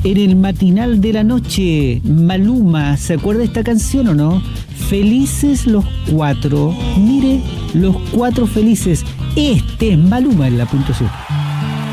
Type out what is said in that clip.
en el matinal de la noche. Maluma, ¿se acuerda de esta canción o no? Felices los cuatro. Mire, los cuatro felices. Este es Maluma en la puntuación.